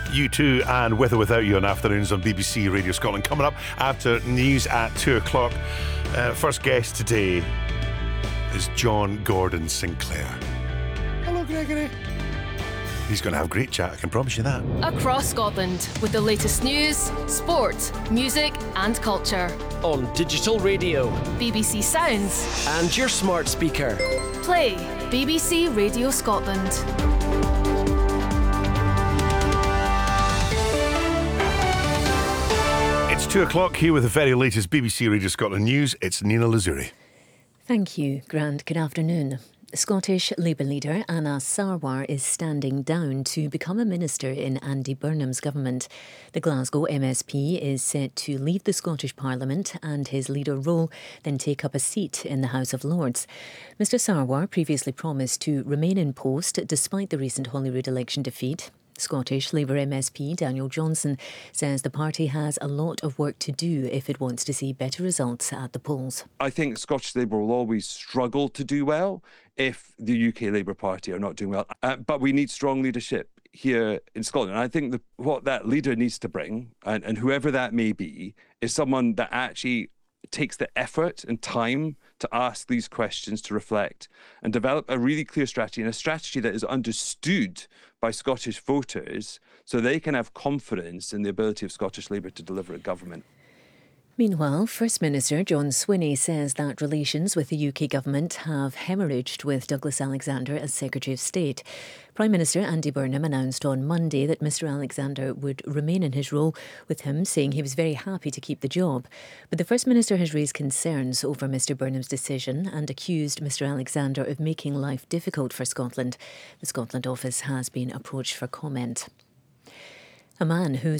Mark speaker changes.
Speaker 1: U2 and With or Without You on afternoons on BBC Radio Scotland. Coming up after news at 2 o'clock. First guest today is John Gordon Sinclair. Hello, Gregory. He's going to have a great chat, I can promise you that.
Speaker 2: Across Scotland, with the latest news, sport, music and culture.
Speaker 3: On digital radio,
Speaker 2: BBC Sounds,
Speaker 3: and your smart speaker.
Speaker 2: Play BBC Radio Scotland.
Speaker 1: It's 2 o'clock here with the very latest BBC Radio Scotland news. It's Nina Lazuri.
Speaker 4: Thank you, Grant. Good afternoon. Scottish Labour leader Anas Sarwar is standing down to become a minister in Andy Burnham's government. The Glasgow MSP is set to leave the Scottish Parliament and his leader role then take up a seat in the House of Lords. Mr Sarwar previously promised to remain in post despite the recent Holyrood election defeat. Scottish Labour MSP Daniel Johnson says the party has a lot of work to do if it wants to see better results at the polls.
Speaker 5: I think Scottish Labour will always struggle to do well if the UK Labour Party are not doing well. But we need strong leadership here in Scotland. And I think what that leader needs to bring, and whoever that may be, is someone that actually takes the effort and time to ask these questions, to reflect and develop a really clear strategy, and a strategy that is understood by Scottish voters so they can have confidence in the ability of Scottish Labour to deliver a government.
Speaker 4: Meanwhile, First Minister John Swinney says that relations with the UK government have hemorrhaged with Douglas Alexander as Secretary of State. Prime Minister Andy Burnham announced on Monday that Mr Alexander would remain in his role, with him saying he was very happy to keep the job. But the First Minister has raised concerns over Mr Burnham's decision and accused Mr Alexander of making life difficult for Scotland. The Scotland office has been approached for comment. A man who's